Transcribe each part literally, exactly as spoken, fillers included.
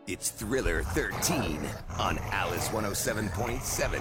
It's Thriller thirteen on Alice one oh seven point seven.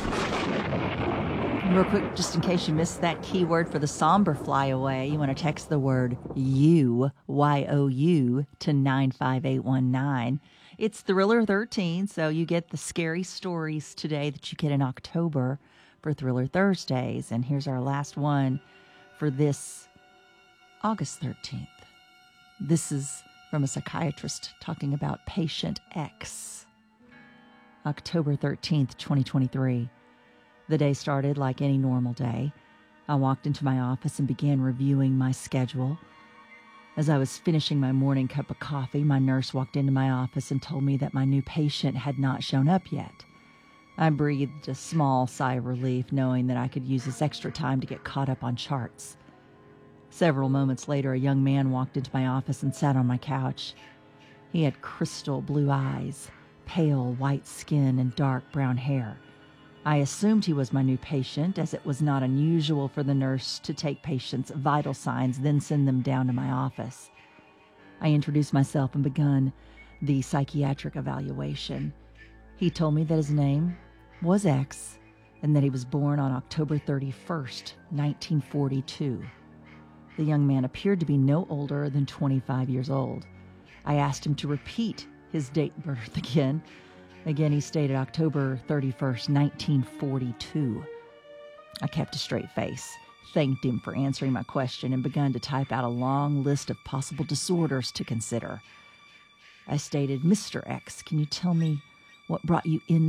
Real quick, just in case you missed that keyword for the somber flyaway, you want to text the word you, Y O U, to nine five eight one nine. It's Thriller thirteen, so you get the scary stories today that you get in October for Thriller Thursdays. And here's our last one for this August thirteenth. This is from a psychiatrist talking about patient X. October thirteenth, twenty twenty-three. The day started like any normal day. I walked into my office and began reviewing my schedule. As I was finishing my morning cup of coffee, my nurse walked into my office and told me that my new patient had not shown up yet. I breathed a small sigh of relief, knowing that I could use this extra time to get caught up on charts. Several moments later, a young man walked into my office and sat on my couch. He had crystal blue eyes, pale white skin, and dark brown hair. I assumed he was my new patient, as it was not unusual for the nurse to take patients' vital signs, then send them down to my office. I introduced myself and begun the psychiatric evaluation. He told me that his name was X and that he was born on October thirty-first, nineteen forty-two. The young man appeared to be no older than twenty-five years old. I asked him to repeat his date of birth again. Again, he stated October thirty-first, nineteen forty-two. I kept a straight face, thanked him for answering my question, and began to type out a long list of possible disorders to consider. I stated, "Mister X, can you tell me what brought you in